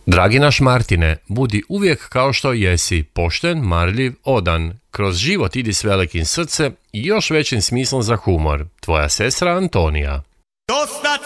Dragi naš Martine, budi uvijek kao što jesi, pošten, marljiv, odan. Kroz život idi s velikim srcem i još većim smislom za humor. Tvoja sestra Antonija.